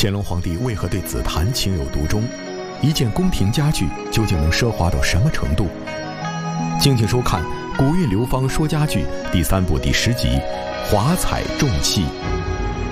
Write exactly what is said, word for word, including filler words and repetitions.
乾隆皇帝为何对紫檀情有独钟？一件宫廷家具究竟能奢华到什么程度？敬请收看《古韵流芳说家具》第三部第十集《华彩重器》。